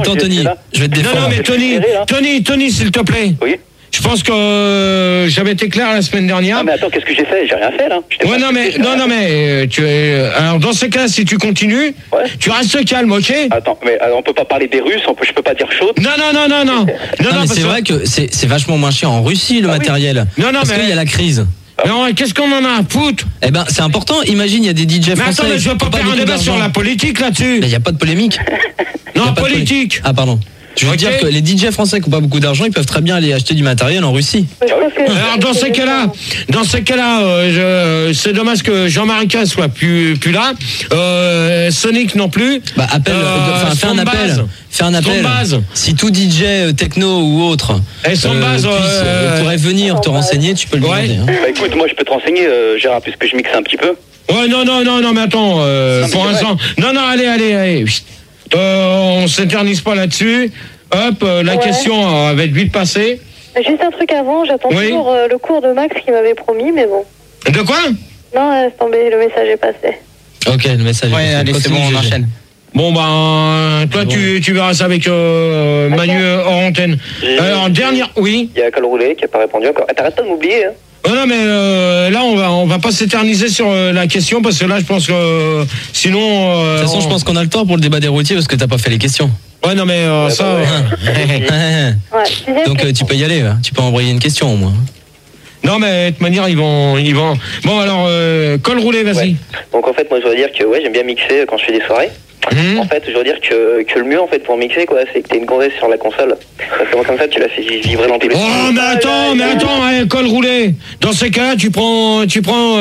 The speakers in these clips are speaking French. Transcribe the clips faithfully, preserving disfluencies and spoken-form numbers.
Attends, je- Tony, là. je vais te Non, défendre. non, mais Tony, Serré, là. Tony, Tony, s'il te plaît. Oui. Je pense que euh, j'avais été clair la semaine dernière. Ah, mais attends, qu'est-ce que j'ai fait? J'ai rien fait, là. Je t'ai Ouais, pas non, mais, expliqué, j'ai non, rien non, mais, euh, tu es, alors, dans ce cas, si tu continues, Ouais. tu restes calme, ok? fait. Attends, mais alors, on peut pas parler des Russes, on peut, je peux pas dire chaud. Non, non, non, non, non. Non, Non, mais parce c'est que- vrai que c'est c'est vachement moins cher en Russie le Ah oui. matériel. Non, non, parce mais- qu'il y a la crise. Non, qu'est-ce qu'on en a à foutre? Eh ben, c'est important. Imagine, il y a des D J Mais français. attends, mais je veux qui pas ont faire un beaucoup débat sur d'argent. la politique là-dessus. Mais il n'y a pas de polémique. Il y Non, a pas de politique. Ah, pardon. Je veux Ok. dire que les D J français qui n'ont pas beaucoup d'argent, ils peuvent très bien aller acheter du matériel en Russie. Je pense que- Alors dans ces cas-là, dans ces cas-là, euh, je- c'est dommage que Jean-Marie K soit plus plus là, euh, Sonic non plus. Bah, appelle, Euh, enfin, fais un son appel. base. Fais un appel. Son base. Si tout D J euh, techno ou autre Et son euh, base, puisse, euh, euh, pourrait venir te son base. renseigner, tu peux le Ouais. demander. hein. Bah écoute, moi je peux te renseigner, euh, Gérard, puisque je mixe un petit peu. Ouais, non, non, non, non, mais attends, euh, Non, mais pour c'est l'instant, non, non, allez, allez, allez. Chut. Euh, on s'éternise pas là-dessus. Hop, euh, la Ouais. question euh, va être vite passée. Juste un truc avant, j'attends Oui. toujours euh, le cours de Max qui m'avait promis, mais bon. De quoi? Non, laisse tomber, le message est passé. Ok, le message. est Ouais, passé. allez, c'est Continue, bon, on G G. enchaîne. Bon, ben, toi, Bon. tu, tu verras ça avec euh, Manu euh, hors antenne. J'ai- Alors, dernière, oui. Il y a Col Roulé qui a pas répondu encore. Ah, t'arrêtes pas de m'oublier, hein. Oh non, mais euh, là, on va, on va pas s'éterniser sur euh, la question parce que là, je pense que euh, sinon. euh, De toute façon, on- je pense qu'on a le temps pour le débat des routiers parce que t'as pas fait les questions. Ouais, non, mais euh, Ouais, ça. bah ouais. euh, Ouais, sixième Donc euh, question. tu peux y aller, hein. Tu peux envoyer une question au moins. Non, mais de toute manière, ils vont, ils vont. Bon, alors, euh, col roulé, vas-y. Ouais. Donc en fait, moi je voudrais dire que ouais, j'aime bien mixer quand je fais des soirées. Hum. En fait, je veux dire que, que le mieux en fait pour mixer quoi, c'est que t'aies une gonzesse sur la console. Parce que moi, comme ça, tu la fais vibrer dans tous les Oh, mais attends, mais attends, hein, col roulé. Dans ces cas-là, tu prends, tu prends euh,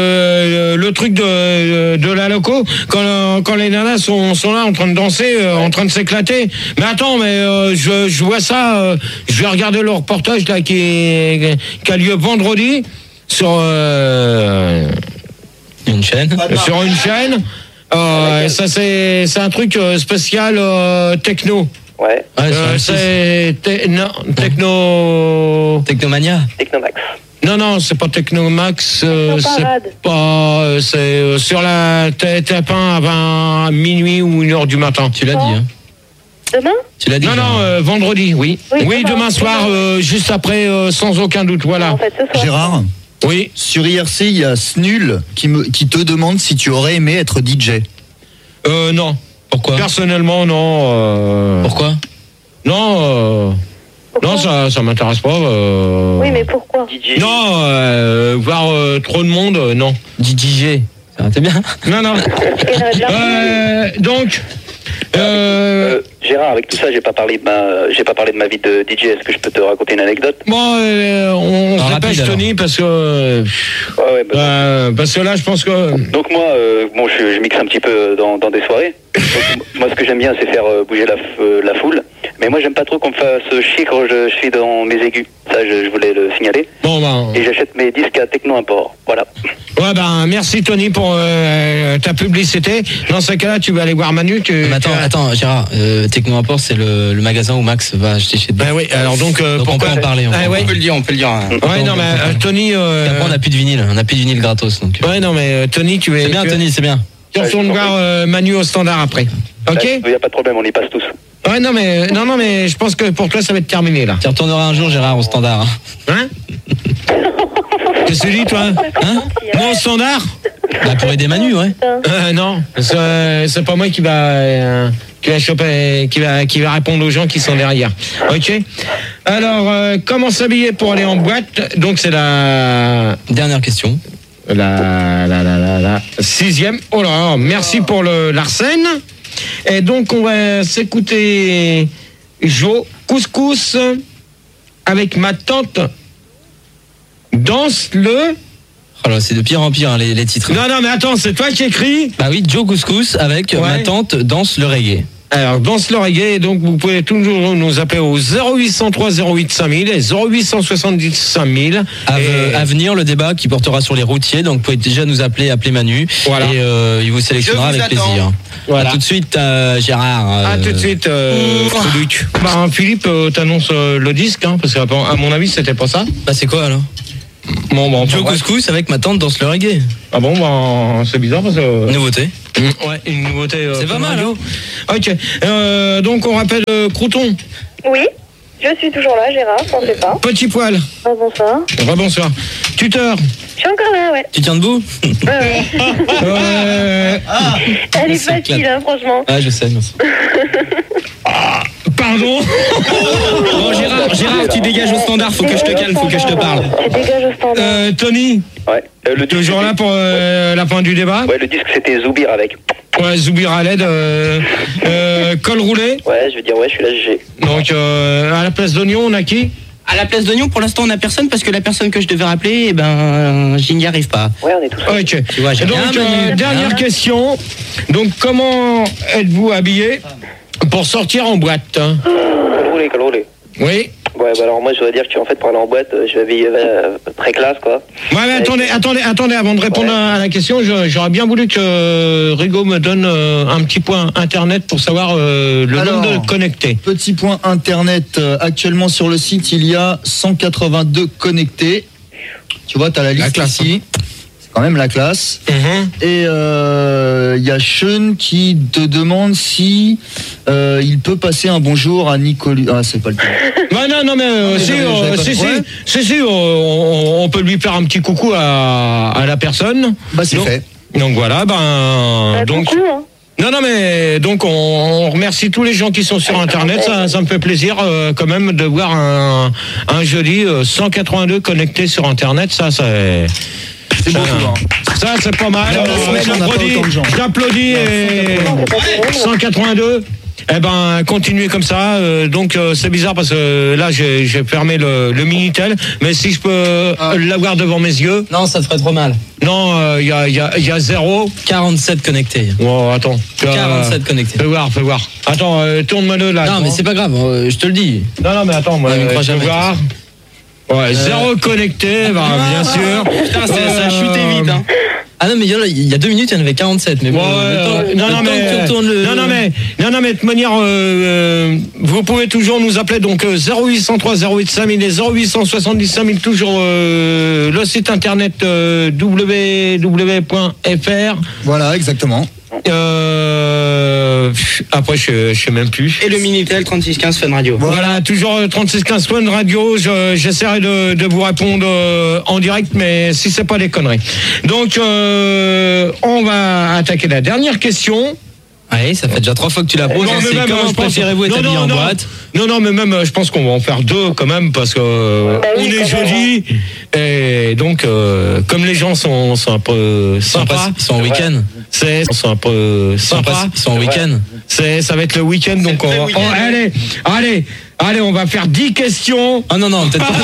euh, le truc de, de la loco quand, quand les nanas sont, sont là en train de danser, euh, en train de s'éclater. Mais attends, mais euh, je, je vois ça. euh, je vais regarder le reportage là qui, qui a lieu vendredi sur euh, Une chaîne. sur une chaîne. Euh, ça c'est c'est un truc euh, spécial euh, techno. Ouais, Ouais, Euh, sur M six. c'est te- non, techno. Technomania. Technomax. Non, non, c'est pas Technomax, euh, Technoparade. c'est pas, euh, c'est euh, sur la T F un à vingt, à minuit ou une heure du matin. Tu l'as dit, hein. Demain? Tu l'as dit. Non, Gérard. non, euh, vendredi, oui. Oui, Oui, demain. demain soir, euh, juste après, euh, sans aucun doute, voilà. En fait, ce soir. Gérard, Oui. sur I R C, il y a Snul qui, me, qui te demande si tu aurais aimé être D J. Euh, non. Pourquoi Personnellement, non. euh, Pourquoi Non, euh, Pourquoi? non, ça, ça m'intéresse pas. euh, Oui, mais pourquoi? D J. Non, euh, voir euh, trop de monde, euh, non. D J. Ça va, t'es bien. Non, non. Il y en a de l'argent. Euh, donc, euh, Euh, Gérard, avec tout ça, j'ai pas parlé de ma, j'ai pas parlé de ma vie de D J. Est-ce que je peux te raconter une anecdote? bon, euh, on Non, se rapide, dépêche, alors. Tony, parce que, euh, Ouais, ouais, bah, euh, parce que là, je pense que. Donc moi, euh, bon, je, je mixe un petit peu dans, dans des soirées. Donc, moi, ce que j'aime bien, c'est faire euh, bouger la, f- euh, la foule. Mais moi, j'aime pas trop qu'on me fasse chier quand je, je suis dans mes aigus. Ça, je, je voulais le signaler. Bon, ben. Et j'achète mes disques à Techno Import. Voilà. Ouais, ben, merci, Tony, pour euh, ta publicité. Dans ce cas-là, tu vas aller voir Manu. Tu, Mais attends, tu- attends, Gérard. Euh, Techno Import, c'est le, le magasin où Max va acheter chez Ben oui, alors donc, euh, Donc on pourquoi peut en parler. on peut Ah, en ouais. On peut le dire, on peut le dire. hein. Ouais, non, mais euh, Tony. Euh, Après, on n'a plus de vinyle. On n'a plus de vinyle gratos. Donc. Ouais, non, mais euh, Tony, tu es. C'est bien, tu, Tony, c'est bien. Tu retournes voir euh, Manu au standard après. Ok? Il n'y a pas de problème, on y passe tous. Ouais, non, mais, non, non, mais je pense que pour toi, ça va être terminé, là. Tu retourneras un jour, Gérard, au standard. hein. Hein? Qu'est-ce que tu dis, toi? Hein? Non, au standard? Bah, pour aider Manu, ouais. Euh, non, c'est c'est pas moi qui va, euh, qui va choper, qui va, qui va répondre aux gens qui sont derrière. Ok. Alors, euh, comment s'habiller pour aller en boîte? Donc c'est la, Dernière question. la, la, la, la, la sixième. Oh là, merci pour le l'arsène. Et donc on va s'écouter Jo Couscous avec ma tante. Danse le. Oh là, c'est de pire en pire, hein, les, les titres. Non, non, mais attends, c'est toi qui écris. Bah oui, Joe Couscous avec Ouais. ma tante danse le reggae. Alors, danse le reggae, donc vous pouvez toujours nous appeler au zéro huit cent trois zéro huit cinq mille et zéro huit cent soixante-dix cinq mille. À, Et- à venir, le débat qui portera sur les routiers. Donc, vous pouvez déjà nous appeler, appeler Manu. Voilà. Et euh, il vous sélectionnera Je vous avec attends. plaisir. Voilà. À tout de suite, euh, Gérard. euh, À tout de suite, euh, Luc. Bah, Philippe, euh, t'annonces euh, le disque, hein, parce qu'à à mon avis, c'était pas ça. Bah, c'est quoi alors? Bon, bon, Joe Couscous avec ma tante danse le reggae. Ah bon, bah, c'est bizarre parce que. Nouveauté. Ouais, une nouveauté. Euh, C'est pas mal, radio. Ok. Euh, donc, on rappelle euh, Crouton. Oui, je suis toujours là, Gérard, t'en fais pas. Petit poil. Ah, bonsoir. Rebonsoir. Tuteur. Je suis encore là, ouais. Tu tiens debout? Ouais, ouais. Euh, Elle est C'est facile, clair. hein, franchement. Ah, je sais, merci. pardon. Bon, Gérard, Gérard, tu dégages au standard, faut que je te calme, faut que je te parle. Tu dégages au standard. Euh, Tony, Ouais. Euh, le disque, toujours là pour euh, la fin du débat. Ouais, le disque c'était Zoubir avec. Ouais, Zoubir à l'aide. Euh, euh, col roulé. Ouais, je veux dire, ouais, je suis là, G G. Donc, euh, à la place d'oignon, on a qui? À la place d'oignon, pour l'instant, on n'a personne parce que la personne que je devais rappeler, eh ben, je n'y arrive pas. Ouais, on est tous là. Ok. Tu vois, j'ai Donc, bien, Manu. euh, dernière Bien. question. Donc, comment êtes-vous habillé pour sortir en boîte? Col roulé, col roulé. Oui. Ouais, bah alors moi, je dois dire que en fait, pour aller en boîte, euh, je vais habiller euh, très classe, quoi. Ouais, mais attendez, attendez, attendez, avant de répondre Ouais. à la question, je- j'aurais bien voulu que euh, Rigaud me donne euh, un petit point internet pour savoir euh, le Alors. nombre de connectés. Petit point internet, euh, actuellement sur le site, il y a cent quatre-vingt-deux connectés. Tu vois, tu as la liste classe, ici. C'est quand même la classe. Mhm. Et euh, il y a Sean qui te demande si euh, il peut passer un bonjour à Nicolas. Ah, c'est pas le cas. Ouais, non, non, mais euh, mais si, j'avais- euh, j'avais pas si, de si, problème. si, si, euh, on, on peut lui faire un petit coucou à, à la personne. Bah, c'est Donc- fait. Donc voilà, ben, Bah, donc. coucou, hein. Non, non, mais donc on, on remercie tous les gens qui sont sur Internet. Ça, ça me fait plaisir euh, quand même de voir un, un joli euh, cent quatre-vingt-deux connectés sur Internet. Ça, c'est. C'est ça, beaucoup, hein. ça, c'est pas mal. Dans la Euh, semaine, on n'a pas J'applaudis, autant de gens. j'applaudis et cent quatre-vingt-deux. Eh ben, continuez comme ça. Euh, donc, euh, c'est bizarre parce que euh, là, j'ai j'ai fermé le, le Minitel. Mais si je peux euh, l'avoir devant mes yeux, Non, ça te ferait trop mal. non, il y, a, y, a, y a zéro. quarante-sept connectés. Oh, attends. Euh, quarante-sept connectés. Fais voir, fais voir. Attends, euh, tourne-moi le là. Non, mais c'est pas grave, euh, je te le dis. Non, non, mais attends, moi, Ouais, mais euh, crois je veux jamais. voir. Ouais, zéro connecté, bah, bien sûr. Putain, ça, ça a chuté vite, hein. Ah non, mais il y a- il y a deux minutes, il y en avait quarante-sept. Mais Ouais, bon, le euh, temps- non, le non, temps mais, que tu retournes le- non, non, mais, non, non, mais de toute manière, euh, euh, vous pouvez toujours nous appeler, donc euh, zéro huit cent trois zéro huit cinq mille et zéro huit cent soixante-dix cinq mille, toujours euh, le site internet euh, w w w point f r. Voilà, exactement. Euh, pff, après, je, je sais même plus. Et le Minitel trente-six quinze Fun Radio. Voilà, toujours euh, trente-six quinze Fun Radio. Je- J'essaierai de, de vous répondre euh, en direct, mais si c'est pas des conneries. Donc, euh, on va attaquer la dernière question. Ouais, ça fait déjà trois fois que tu la poses. Non, mais C'est même, comment je pense- préférez-vous être non, habillé non, en non. boîte? Non, non, mais même, euh, je pense qu'on va en faire deux quand même, parce que euh, Bah on oui, est quand même. jeudi. Et donc, euh, comme les gens sont, sont un peu Ils sont, sympas, pas- ils sont en week-end. c'est sont un peu Ils sont, sympas. pas- ils sont en week-end. C'est, ça va être le week-end, donc on, vrai va- week-end. oh, allez, allez, allez, on va faire dix questions. Ah non, non, peut-être pas.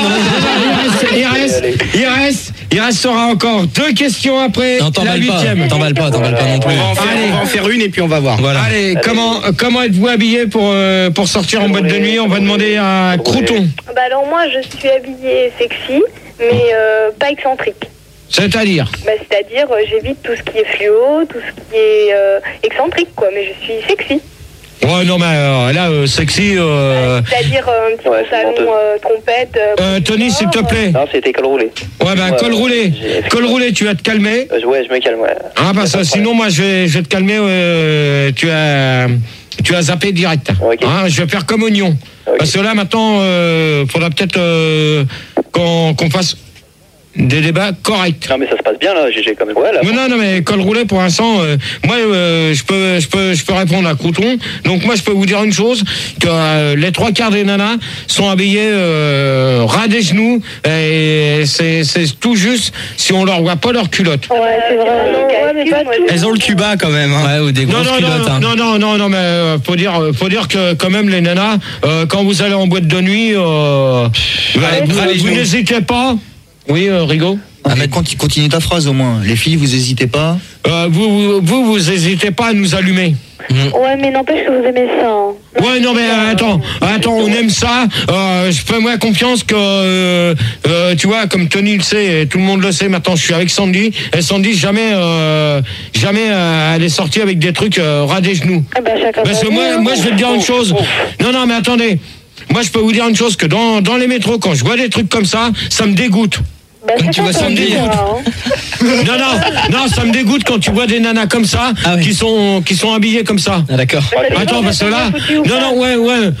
il, reste, il, reste, il reste, il restera encore deux questions après Non, la t'emballes pas. huitième. T'emballes pas, t'emballes pas non plus. On va en faire, Allez. on va en faire une et puis on va voir. Voilà. Allez, comment, comment êtes-vous habillé pour, euh, pour sortir en boîte de nuit? On va demander à Crouton. Bah alors moi, je suis habillée sexy, mais euh, pas excentrique. C'est-à-dire? Bah, c'est-à-dire, euh, j'évite tout ce qui est fluo, tout ce qui est euh, excentrique, quoi. Mais je suis sexy. Ouais, non, mais euh, là, euh, sexy. Euh, C'est-à-dire euh, un petit Ouais, c'est pantalon, honteux. euh, trompette. euh, euh, Tony, s'il te plaît. Non, c'était col roulé. Ouais, bah, Ouais, col roulé. j'ai- Col roulé, tu vas te calmer. Euh, ouais, je me calme, ouais. Ah, bah, ça, sinon, moi, je vais, je vais te calmer. euh, tu as. Tu as zappé direct. Ok. Hein, je vais faire comme oignon. Ok. Parce que là, maintenant, il faudra peut-être euh, qu'on qu'on fasse des débats corrects. Non, mais ça se passe bien, là, G G, quand même. Ouais, là. Mais non, non, mais col roulé, pour l'instant, euh, moi, euh, je peux, je peux, je peux répondre à Crouton. Donc, moi, je peux vous dire une chose, que euh, les trois quarts des nanas sont habillées euh, ras des genoux, et c'est, c'est tout juste si on leur voit pas leur culotte. Ouais, c'est vrai. Non, ouais, mais pas tout. Elles ont le cuba quand même. Hein. Ouais, ou des Non, grosses non, culottes. non, hein. non, non, non, non, mais euh, faut dire, euh, faut dire que quand même les nanas, euh, quand vous allez en boîte de nuit, euh, bah, Allez, vous, allez, vous genoux. n'hésitez pas. Oui, euh, Rigaud. Ah, mais conti- continue ta phrase au moins. Les filles, vous hésitez pas. Euh, vous, vous, vous, vous hésitez pas à nous allumer. Ouais, mais n'empêche que vous aimez ça. hein. Ouais, non, mais euh, attends, attends, on aime ça. Euh, je fais moi confiance que, euh, euh, tu vois, comme Tony le sait, et tout le monde le sait maintenant, je suis avec Sandy. Et Sandy, jamais, euh, jamais euh, elle est sortie avec des trucs euh, ras des genoux. Ah bah, chacun Parce sa que vie, moi, hein. moi, je vais te dire une chose. Non, non, mais attendez. Moi, je peux vous dire une chose, que dans, dans les métros, quand je vois des trucs comme ça, ça me dégoûte. Bah, Quand c'est tu vois pas ça, ton me but, dit- moi, hein. Non, non, non, ça me dégoûte quand tu vois des nanas comme ça, Ah ouais. qui sont, qui sont habillées comme ça. Ah d'accord. Bah, ça dépend Attends, de parce que ton là, bien foutu ou non, pas. non, ouais, ouais,